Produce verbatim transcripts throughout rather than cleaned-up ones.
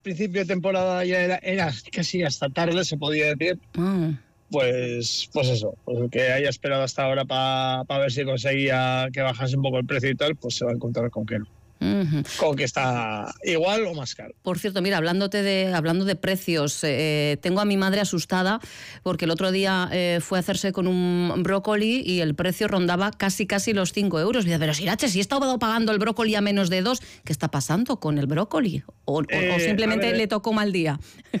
principio de temporada ya era, era casi hasta tarde, se podía decir. Mm. Pues, pues eso, pues el que haya esperado hasta ahora para pa ver si conseguía que bajase un poco el precio y tal, pues se va a encontrar con que no. Uh-huh. Con que está igual o más caro. Por cierto, mira, hablándote de, hablando de precios, eh, tengo a mi madre asustada porque el otro día eh, fue a hacerse con un brócoli y el precio rondaba casi casi los cinco euros. Y dice, pero Sirache, si he estado pagando el brócoli a menos de dos, ¿qué está pasando con el brócoli? ¿O, eh, o simplemente ver, le tocó mal día?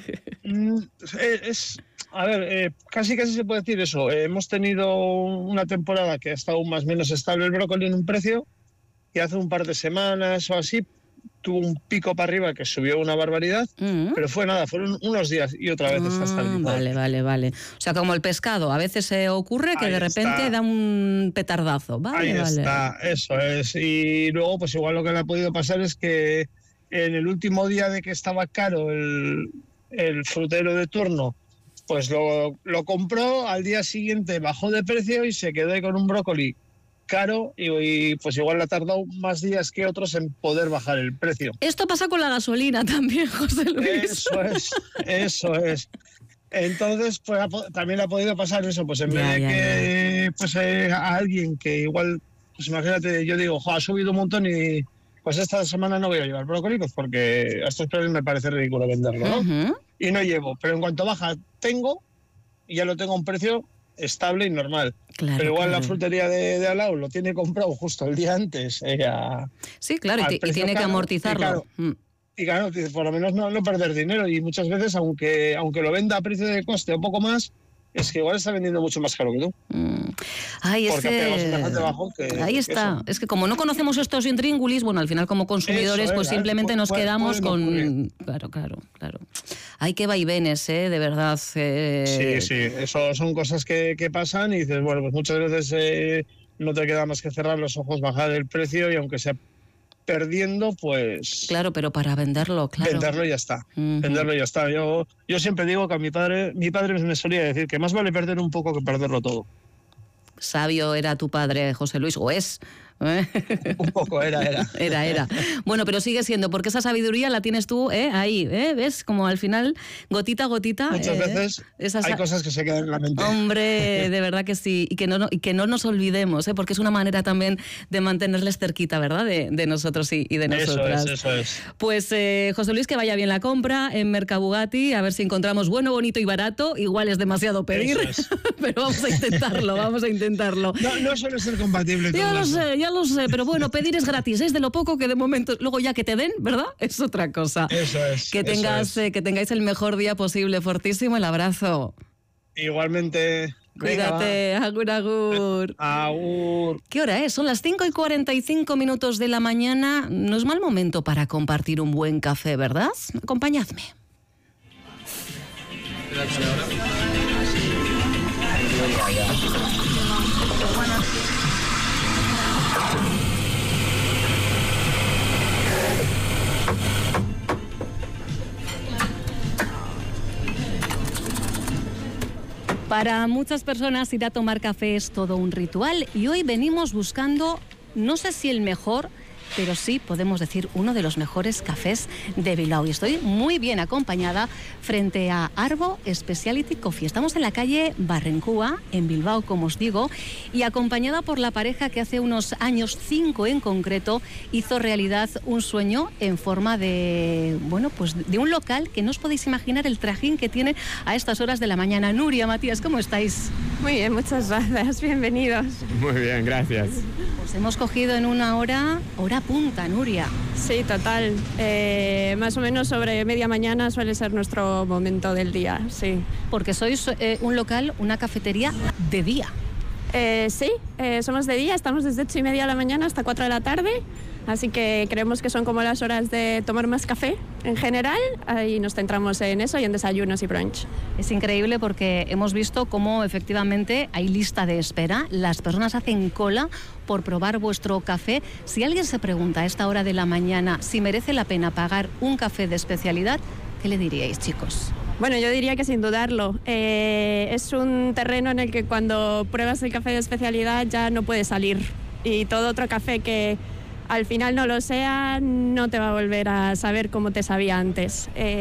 Es... A ver, eh, casi casi se puede decir eso. Eh, hemos tenido una temporada que ha estado más o menos estable el brócoli en un precio y hace un par de semanas o así tuvo un pico para arriba que subió una barbaridad, uh-huh. pero fue nada, fueron unos días y otra vez ah, está estabilizado. Vale, vale, vale. O sea, como el pescado, a veces se ocurre que Ahí de repente está. da un petardazo. Vale, Ahí vale. está, eso es. Y luego, pues igual lo que le ha podido pasar es que en el último día de que estaba caro el, el frutero de turno, pues lo, lo compró, al día siguiente bajó de precio y se quedó ahí con un brócoli caro y, y pues igual le ha tardado más días que otros en poder bajar el precio. Esto pasa con la gasolina también, José Luis. Eso es, eso es. Entonces, pues ha, también le ha podido pasar eso, pues en ya, vez de ya, que ya. pues eh, a alguien que igual, pues imagínate, yo digo, ha subido un montón y pues esta semana no voy a llevar brócoli, pues porque a estos precios me parece ridículo venderlo, ¿no? Uh-huh. Y no llevo, pero en cuanto baja tengo y ya lo tengo a un precio estable y normal. Claro, pero igual claro. la frutería de, de al lado lo tiene comprado justo el día antes. Eh, a, sí, claro, y, y tiene caro, que amortizarlo. Y claro, mm. y claro, por lo menos no, no perder dinero. Y muchas veces, aunque, aunque lo venda a precio de coste un poco más, es que igual está vendiendo mucho más caro que tú. Mm. Ay, Porque ese... abajo que, Ahí está. Eso. Es que como no conocemos estos intríngulis, bueno, al final como consumidores, eso, pues eh, simplemente nos puede, quedamos puede con... Ocurrir. Claro, claro, claro. Hay que vaivenes, ¿eh? De verdad. Eh... Sí, sí. Eso son cosas que, que pasan y dices, bueno, pues muchas veces eh, no te queda más que cerrar los ojos, bajar el precio y aunque sea perdiendo, pues... Claro, pero para venderlo, claro. Venderlo y ya está. Uh-huh. Venderlo y ya está. Yo, yo siempre digo que a mi padre, mi padre me solía decir que más vale perder un poco que perderlo todo. Sabio era tu padre, José Luis, o es. Un poco era, era. Era, era. Bueno, pero sigue siendo, porque esa sabiduría la tienes tú ¿eh? ahí, ¿eh? ¿Ves? Como al final, gotita a gotita. Muchas eh, veces esas... hay cosas que se quedan en la mente. Hombre, de verdad que sí. Y que no, y que no nos olvidemos, ¿eh? Porque es una manera también de mantenerles cerquita, ¿verdad? De, de nosotros y, y de nosotras. Eso es, eso es. Pues, eh, José Luis, que vaya bien la compra en Mercabugatti, a ver si encontramos bueno, bonito y barato. Igual es demasiado pedir, es. pero vamos a intentarlo, vamos a intentarlo. No, no suele ser compatible. Ya lo sé, ya lo sé, pero bueno, pedir es gratis, es de lo poco que de momento, luego ya que te den, ¿verdad? Es otra cosa. Eso es. Que tengas, eso es. Eh, que tengáis el mejor día posible, fortísimo el abrazo. Igualmente. Cuídate, agur, agur. Agur. ¿Qué hora es? Son las cinco y cuarenta y cinco minutos de la mañana. No es mal momento para compartir un buen café, ¿verdad? Acompañadme. Para muchas personas ir a tomar café es todo un ritual y hoy venimos buscando, no sé si el mejor, pero sí podemos decir uno de los mejores cafés de Bilbao. Y estoy muy bien acompañada frente a Arbo Specialty Coffee. Estamos en la calle Barrencúa, en Bilbao, como os digo, y acompañada por la pareja que hace unos años, cinco en concreto, hizo realidad un sueño en forma de, bueno, pues de un local que no os podéis imaginar el trajín que tiene a estas horas de la mañana. Nuria, Matías, ¿cómo estáis? Muy bien, muchas gracias, bienvenidos. Muy bien, gracias. Os hemos cogido en una hora, hora punta, Nuria. Sí, total. Eh, más o menos sobre media mañana suele ser nuestro momento del día, sí. Porque sois eh, un local, una cafetería de día. Eh, sí, eh, somos de día, estamos desde ocho y media de la mañana hasta cuatro de la tarde, así que creemos que son como las horas de tomar más café en general, y nos centramos en eso y en desayunos y brunch. Es increíble porque hemos visto cómo efectivamente hay lista de espera, las personas hacen cola por probar vuestro café. Si alguien se pregunta a esta hora de la mañana si merece la pena pagar un café de especialidad, ¿qué le diríais, chicos? Bueno, yo diría que sin dudarlo. Eh, es un terreno en el que cuando pruebas el café de especialidad ya no puedes salir. Y todo otro café que al final no lo sea, no te va a volver a saber cómo te sabía antes. Eh,